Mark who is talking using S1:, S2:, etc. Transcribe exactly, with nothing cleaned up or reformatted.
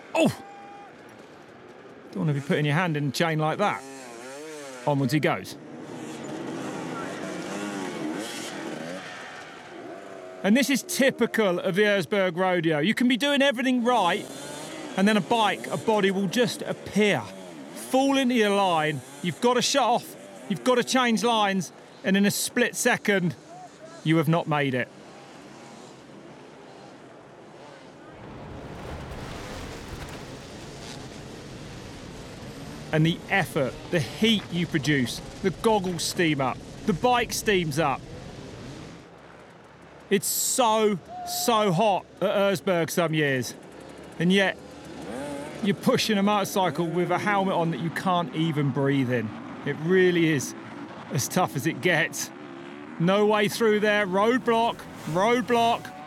S1: Oh! Don't want to be putting your hand in a chain like that. Onwards he goes. And this is typical of the Erzberg Rodeo. You can be doing everything right, and then a bike, a body will just appear. Fall into your line, you've got to shut off, you've got to change lines, and in a split second, you have not made it. And the effort, the heat you produce, the goggles steam up, the bike steams up. It's so, so hot at Erzberg some years, and yet you're pushing a motorcycle with a helmet on that you can't even breathe in. It really is as tough as it gets. No way through there, roadblock, roadblock.